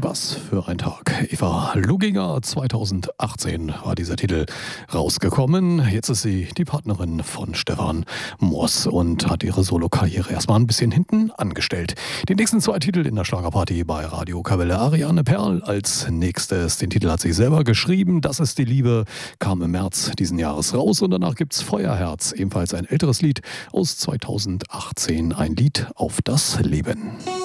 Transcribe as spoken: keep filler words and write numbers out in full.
Was für ein Tag. Eva Luginger, zweitausendachtzehn war dieser Titel rausgekommen. Jetzt ist sie die Partnerin von Stefan Moss und hat ihre Solokarriere erstmal ein bisschen hinten angestellt. Die nächsten zwei Titel in der Schlagerparty bei Radio Kapelle. Ariane Perl als nächstes. Den Titel hat sie selber geschrieben. Das ist die Liebe, kam im März diesen Jahres raus. Und danach gibt's Feuerherz, ebenfalls ein älteres Lied aus zweitausendachtzehn. Ein Lied auf das Leben.